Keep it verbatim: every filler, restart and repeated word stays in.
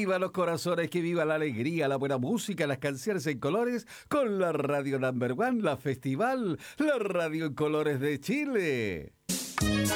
viva los corazones, que viva la alegría, la buena música, las canciones en colores con la radio number one, la festival, la radio en colores de Chile.